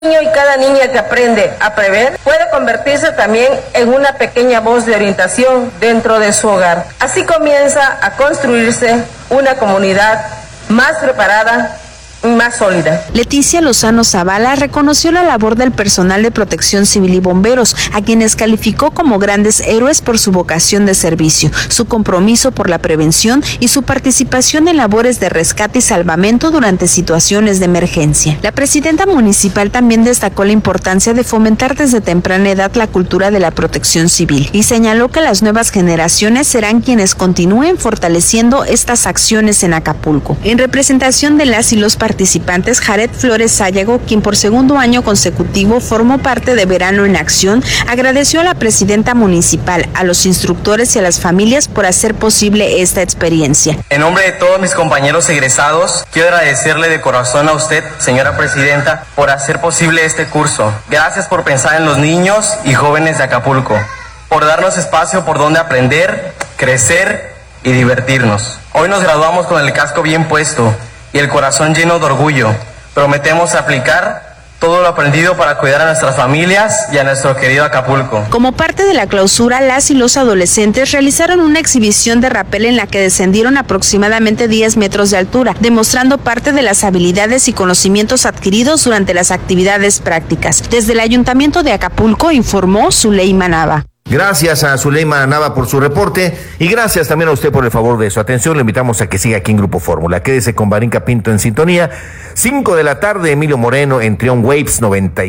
niño y cada niña que aprende a prever puede convertirse también en una pequeña voz de orientación dentro de su hogar. Así comienza a construirse una comunidad más preparada y más sólida. Leticia Lozano Zavala reconoció la labor del personal de protección civil y bomberos, a quienes calificó como grandes héroes por su vocación de servicio, su compromiso por la prevención y su participación en labores de rescate y salvamento durante situaciones de emergencia. La presidenta municipal también destacó la importancia de fomentar desde temprana edad la cultura de la protección civil y señaló que las nuevas generaciones serán quienes continúen fortaleciendo estas acciones en Acapulco. En representación de las y los participantes, Jared Flores Sayago, quien por segundo año consecutivo formó parte de Verano en Acción, agradeció a la presidenta municipal, a los instructores y a las familias por hacer posible esta experiencia. En nombre de todos mis compañeros egresados, quiero agradecerle de corazón a usted, señora presidenta, por hacer posible este curso. Gracias por pensar en los niños y jóvenes de Acapulco, por darnos espacio por donde aprender, crecer y divertirnos. Hoy nos graduamos con el casco bien puesto y el corazón lleno de orgullo. Prometemos aplicar todo lo aprendido para cuidar a nuestras familias y a nuestro querido Acapulco. Como parte de la clausura, las y los adolescentes realizaron una exhibición de rapel en la que descendieron aproximadamente 10 metros de altura, demostrando parte de las habilidades y conocimientos adquiridos durante las actividades prácticas. Desde el Ayuntamiento de Acapulco informó Zuleima Nava. Gracias a Zuleima Nava por su reporte y gracias también a usted por el favor de su atención. Le invitamos a que siga aquí en Grupo Fórmula. Quédese con Barinca Pinto en sintonía. 5 de la tarde, Emilio Moreno en Trion Waves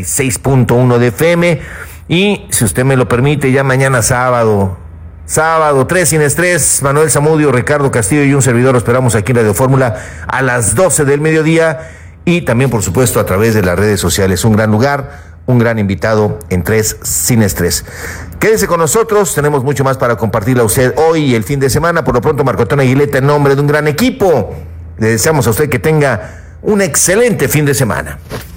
96.1 de FM. Y si usted me lo permite, ya mañana sábado 3 sin estrés, Manuel Zamudio, Ricardo Castillo y un servidor, lo esperamos aquí en Radio Fórmula a las 12 del mediodía y también por supuesto a través de las redes sociales. Un gran lugar, un gran invitado en 3 sin estrés. Quédese con nosotros, tenemos mucho más para compartirle a usted hoy y el fin de semana. Por lo pronto, Marco Antonio Aguileta, en nombre de un gran equipo, le deseamos a usted que tenga un excelente fin de semana.